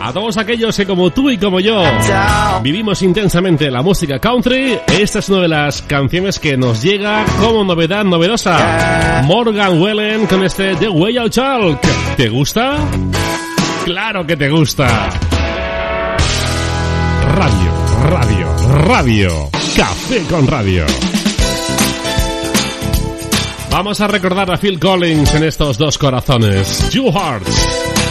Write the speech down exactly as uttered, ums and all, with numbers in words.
A todos aquellos que como tú y como yo vivimos intensamente la música country, esta es una de las canciones que nos llega como novedad novedosa. Morgan Wallen con este The Way I Talk. ¿Te gusta? ¡Claro que te gusta! Radio, radio, radio. Café con Radio. Vamos a recordar a Phil Collins en estos dos corazones. Two Hearts.